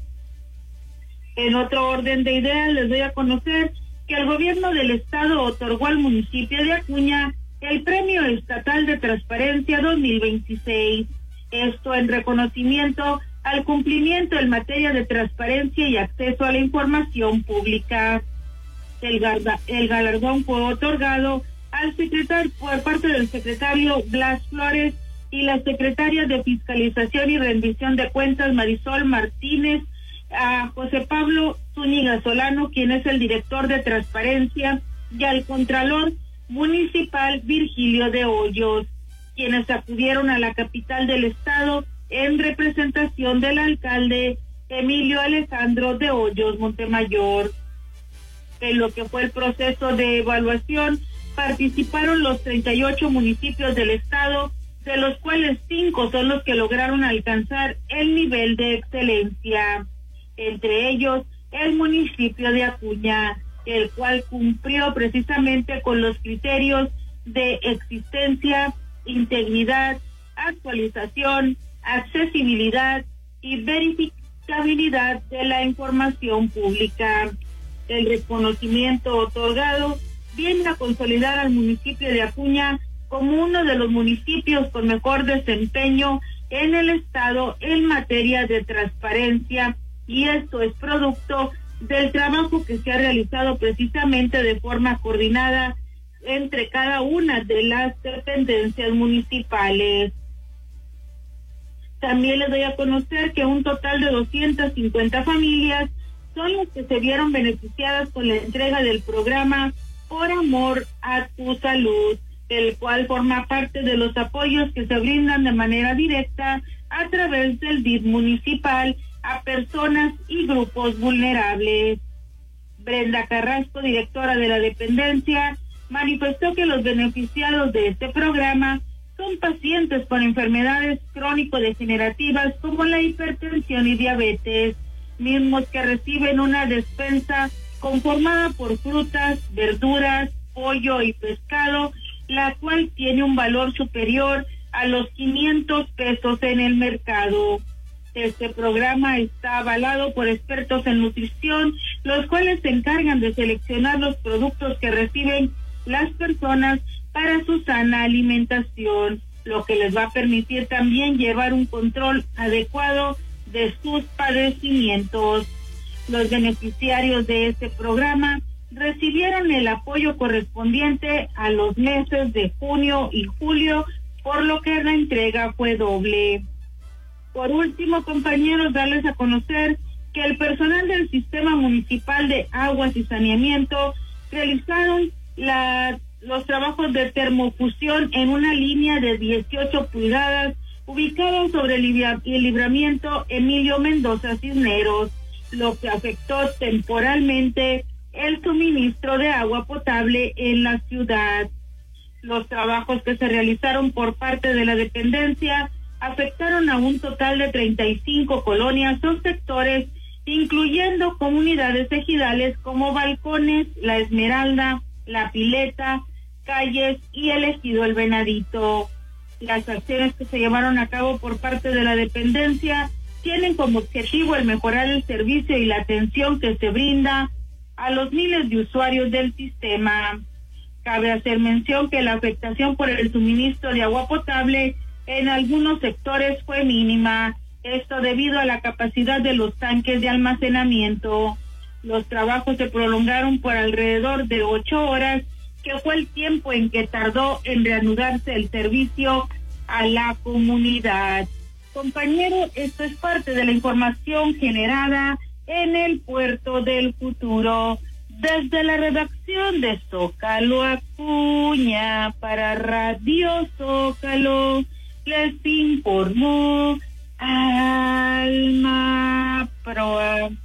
En otro orden de ideas, les doy a conocer que el gobierno del estado otorgó al municipio de Acuña el Premio Estatal de Transparencia 2026. Esto en reconocimiento al cumplimiento en materia de transparencia y acceso a la información pública. El galardón fue otorgado al secretario por parte del secretario Blas Flores y la secretaria de Fiscalización y Rendición de Cuentas Marisol Martínez, a José Pablo Zúñiga Solano, quien es el director de transparencia, y al contralor municipal Virgilio de Hoyos, quienes acudieron a la capital del estado en representación del alcalde Emilio Alejandro de Hoyos Montemayor. En lo que fue el proceso de evaluación, participaron los 38 municipios del estado, de los cuales 5 son los que lograron alcanzar el nivel de excelencia. Entre ellos, el municipio de Acuña, el cual cumplió precisamente con los criterios de existencia, integridad, actualización, accesibilidad y verificabilidad de la información pública. El reconocimiento otorgado viene a consolidar al municipio de Acuña como uno de los municipios con mejor desempeño en el estado en materia de transparencia, y esto es producto del trabajo que se ha realizado precisamente de forma coordinada entre cada una de las dependencias municipales. También les doy a conocer que un total de 250 familias son las que se vieron beneficiadas con la entrega del programa Por Amor a tu Salud, el cual forma parte de los apoyos que se brindan de manera directa a través del DIF municipal a personas y grupos vulnerables. Brenda Carrasco, directora de la dependencia, manifestó que los beneficiados de este programa son pacientes con enfermedades crónico-degenerativas como la hipertensión y diabetes, mismos que reciben una despensa conformada por frutas, verduras, pollo y pescado, la cual tiene un valor superior a los 500 pesos en el mercado. Este programa está avalado por expertos en nutrición, los cuales se encargan de seleccionar los productos que reciben las personas para su sana alimentación, lo que les va a permitir también llevar un control adecuado de sus padecimientos. Los beneficiarios de este programa recibieron el apoyo correspondiente a los meses de junio y julio, por lo que la entrega fue doble. Por último, compañeros, darles a conocer que el personal del Sistema Municipal de Aguas y Saneamiento realizaron los trabajos de termofusión en una línea de 18 pulgadas ubicada sobre el libramiento Emilio Mendoza Cisneros, lo que afectó temporalmente el suministro de agua potable en la ciudad. Los trabajos que se realizaron por parte de la dependencia afectaron a un total de 35 colonias o sectores, incluyendo comunidades ejidales como Balcones, La Esmeralda, La Pileta, Calles y el Ejido El Venadito. Las acciones que se llevaron a cabo por parte de la dependencia tienen como objetivo el mejorar el servicio y la atención que se brinda a los miles de usuarios del sistema. Cabe hacer mención que la afectación por el suministro de agua potable en algunos sectores fue mínima, esto debido a la capacidad de los tanques de almacenamiento. Los trabajos se prolongaron por alrededor de 8 horas, que fue el tiempo en que tardó en reanudarse el servicio a la comunidad. Compañero, esto es parte de la información generada en el puerto del futuro. Desde la redacción de Zócalo Acuña para Radio Zócalo les informó Alma Proa.